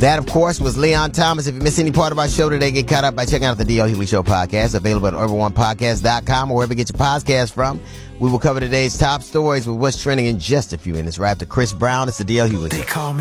That, of course, was Leon Thomas. If you miss any part of our show today, get caught up by checking out the D.L. Hughley Show podcast, available at over1podcast.com or wherever you get your podcast from. We will cover today's top stories with what's trending in just a few minutes. Right after Chris Brown, it's the D.L. Hughley Show.